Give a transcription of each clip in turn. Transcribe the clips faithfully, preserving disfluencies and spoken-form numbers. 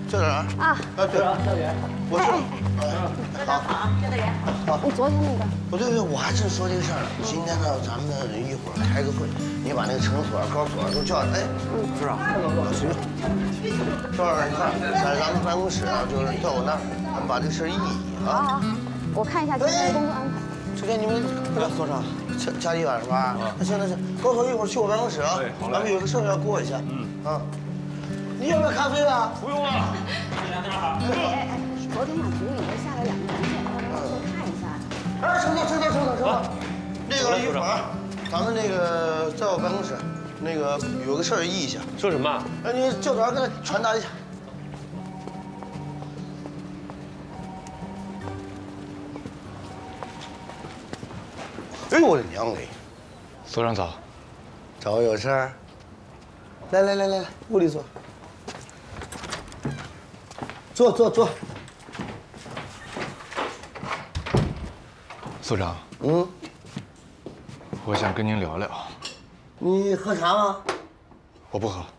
教导员啊，啊对啊，教员，我是， 教导好，教导员好。 你昨天那个， 不对对，我还是说这个事儿呢。今天呢，咱们呢一会儿开个会，你把那个程所、高所都叫来。哎，是啊，随便。这儿你看，在咱们办公室啊，就是到我那儿，咱们把这个事儿议议啊。 好好，我看一下今天的工作安排。 这天你们所长加加一晚是吧？那行那行，高所一会儿去我办公室啊。 对，好嘞。 咱们有个事儿要过一下。嗯啊。你要不要咖啡啊？ 不用了。 哎哎哎，昨天呀，局里头下来两个文件，要不要再看一下？ 哎，程总，程总，程总，程总，那个一会儿，咱们那个在我办公室，那个有个事儿议一下。 说什么？ 哎，你教导员跟他传达一下。哎呦我的娘嘞！ 所长早。 找我有事儿？来来来来来，屋里坐。坐坐坐。 所长， 嗯， 我想跟您聊聊。 你喝茶吗？ 我不喝。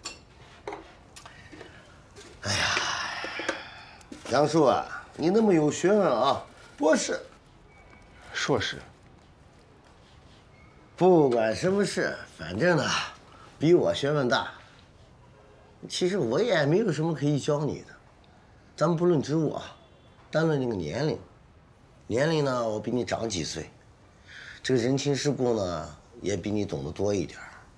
哎呀，杨树啊，你那么有学问啊，博士。 硕士。 不管什么事，反正呢，比我学问大。其实我也没有什么可以教你的。咱们不论职务啊，单论那个年龄，年龄呢，我比你长几岁。这个人情世故呢，也比你懂得多一点。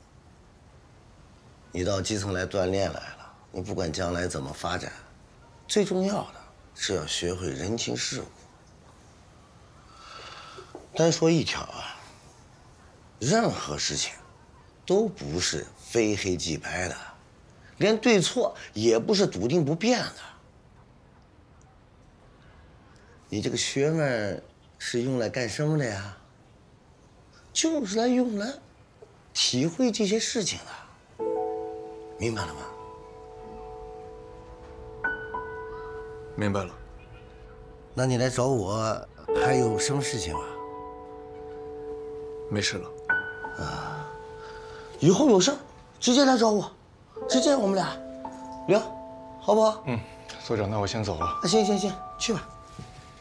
你到基层来锻炼来了，你不管将来怎么发展，最重要的是要学会人情世故。单说一条啊，任何事情都不是非黑即白的，连对错也不是笃定不变的。你这个学问是用来干什么的呀？就是来用来体会这些事情的，明白了吗？ 明白了。 那你来找我还有什么事情啊？ 没事了。 啊，以后有事直接来找我，直接我们俩聊，好不好？ 嗯，所长，那我先走了。 那行行行，去吧。